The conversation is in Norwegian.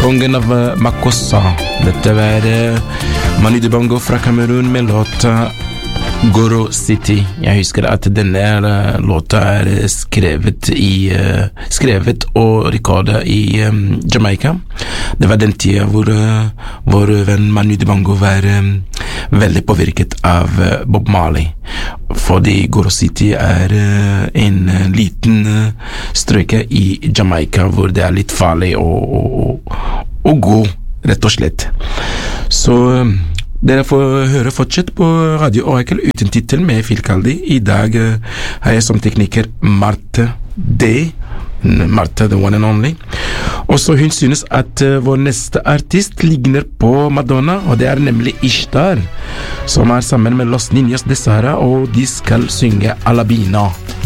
Kongen av Makossa. Dette var Manu Dibango fra Kamerun med låta Goro City. Jeg husker at denne låta skrevet og rekordet i Jamaica. Det var den tida hvor vår venn Manu Dibango var veldig påvirket av Bob Marley. Fordi Goro City en liten strøke i Jamaica hvor det litt farlig å gå, rett og slett. Så dere får høre fortsatt på Radio Orakel uten titel med Phil Kaldi. I dag har jeg som tekniker Martha D. Martha, the one and only. Og så hun synes at vår neste artist ligner på Madonna, og det nemlig Ishtar, som sammen med Los Niños de Sahara, og de skal synge Alabina.